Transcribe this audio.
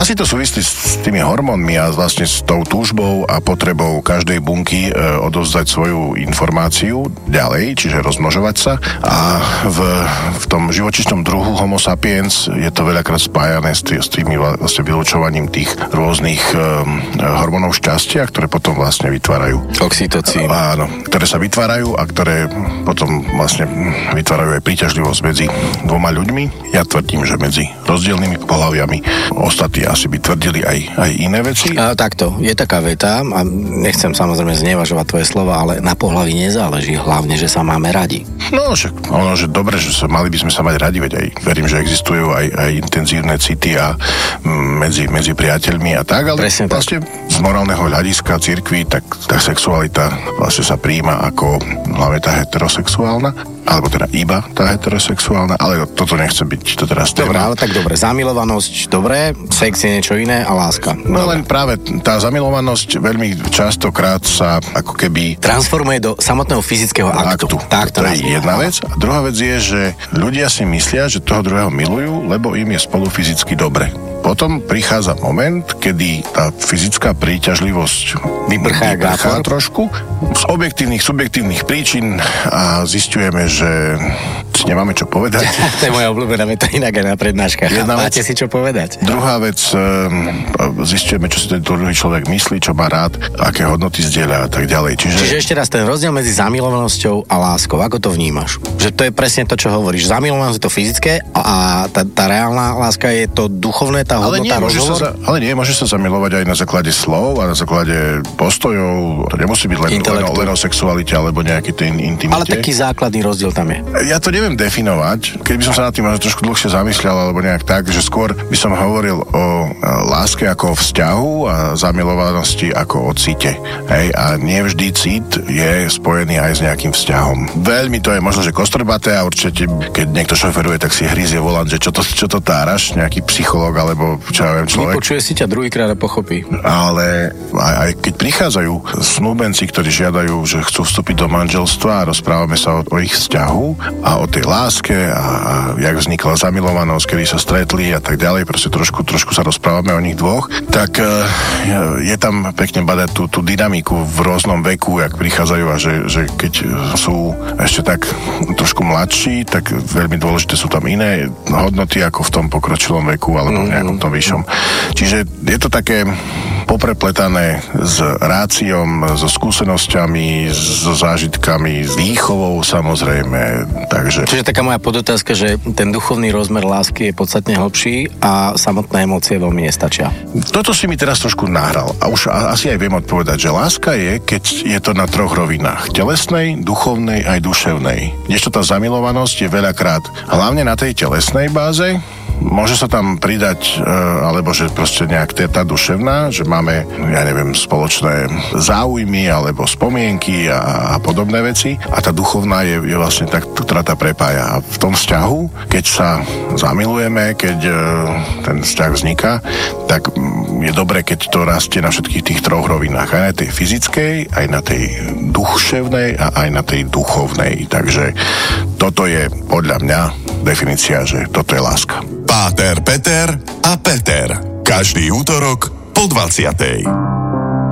Asi to súvisí s tými hormónmi a vlastne s tou túžbou a potrebou každej bunky odovzdať svoju informáciu ďalej, čiže rozmnožovať sa. A v tom živočíšnom druhu Homo sapiens je to veľakrát spájané s tými vlastne vylučovaním tých rôznych hormónov šťastia, ktoré potom vlastne vytvárajú oxytocín. Áno, ktoré sa vytvárajú a ktoré potom vlastne vytvárajú aj príťažlivosť medzi dvoma ľuďmi. Ja tvrdím, že medzi rozdielnymi pohlaviami. Ostatní asi by tvrdili aj iné veci. Takto, je taká veta a nechcem samozrejme znevažovať tvoje slova, ale na pohlaví nezáleží, hlavne, že sa máme radi. No, však ono, že dobre, že mali by sme sa mať radi, veď aj verím, že existujú aj intenzívne city a medzi priateľmi a tak, ale presne vlastne z morálneho hľadiska cirkvi, tak tá sexualita vlastne sa prijíma ako hlavne tá heterosexuálna, alebo teda iba tá heterosexuálna, ale toto nechce byť to teraz téma. Dobre, ale tak dobre, zamilovanosť, dobre, sex je niečo iné a láska. No len práve tá zamilovanosť veľmi častokrát sa ako keby transformuje do samotného fyzického aktu. Tak to je jedna vec. A druhá vec je, že ľudia si myslia, že toho druhého milujú, lebo im je spolu fyzicky dobre. Potom prichádza moment, kedy tá fyzická príťažlivosť vyprchá trošku z objektívnych, subjektívnych príčin a zisťujeme, že si nemáme čo povedať. To je moja obľúbená veta inak aj na prednáškach. Máte si čo povedať. Druhá vec, zisťujeme, čo si ten druhý človek myslí, čo má rád, aké hodnoty zdieľa a tak ďalej. Čiže ešte raz ten rozdiel medzi zamilovanosťou a láskou, ako to vnímaš? Že to je presne to, čo hovoríš. Zamilovanosť je to fyzické a tá reálna láska je to duchovné, tá hodnota, rozhovor? Ale nie, môže sa zamilovať aj na základe slov a na základe postojov. To nemusí byť len o sexualite alebo nejaký tej intimite. Ale taký základný rozdiel tam je. Ja to neviem definovať. Keby som sa nad tým možno trošku dlhšie zamyslel alebo nejak tak, že skôr by som hovoril o láske ako o vzťahu a zamilovanosti ako o cite. Hej? A nie vždy cit je spojený aj s nejakým vzťahom. Veľmi to je možno, že kostrbaté a určite, keď niekto šoferuje, tak si hryzie volant, že čo to táraš, nejaký psychológ alebo čo ja viem, človek. Vypočuje si ťa druhýkrát a pochopí. Ale aj keď prichádzajú snúbenci, ktorí žiadajú, že chcú vstúpiť do manželstva a rozprávame sa o ich vzťahu a o tej láske a jak vznikla zamilovanosť, kedy sa stretli a tak ďalej, proste trošku sa rozprávame o nich dvoch, tak je tam pekne badať tú dynamiku v rôznom veku, jak prichádzajú a že keď sú ešte tak trošku mladší, tak veľmi dôležité sú tam iné hodnoty ako v tom pokročilom veku alebo v nejakom tom vyššom. Čiže je to také poprepletané s ráciom, so skúsenosťami, so zážitkami, s výchovou samozrejme. Čiže taká moja podotázka, že ten duchovný rozmer lásky je podstatne hlbší a samotné emócie veľmi nestačia. Toto si mi teraz trošku nahral a už asi aj viem odpovedať, že láska je, keď je to na troch rovinách. Telesnej, duchovnej aj duševnej. Kdežto tá zamilovanosť je veľakrát hlavne na tej telesnej báze. Môže sa tam pridať, alebo že proste nejak tá duševná, že máme, ja neviem, spoločné záujmy alebo spomienky a podobné veci. A tá duchovná je vlastne tak, ktorá tá prepája. A v tom vzťahu, keď sa zamilujeme, keď ten vzťah vzniká, tak je dobre, keď to rastie na všetkých tých troch rovinách. Aj na tej fyzickej, aj na tej duševnej a aj na tej duchovnej. Takže toto je podľa mňa definícia, že toto je láska. Páter, Peter a Peter. Každý útorok po 20:00.